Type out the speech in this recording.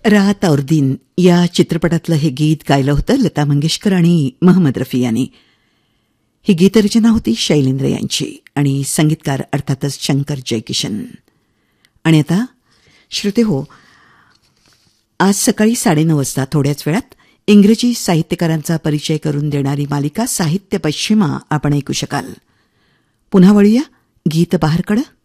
रात और दिन या चित्रपटातलं हे गीत गायलं होतं लता मंगेशकर आणि मोहम्मद रफी यांनी. ही गीतरचना होती शैलेंद्र यांची आणि संगीतकार अर्थातच शंकर जयकिशन. आणि आता श्रोते हो, आज सकाळी 9:30 वाजता थोड्याच वेळात इंग्रजी साहित्यकारांचा परिचय करून देणारी मालिका साहित्य पश्चिमा आपण ऐकू शकाल. पुन्हा वळूया गीत बहारकडं.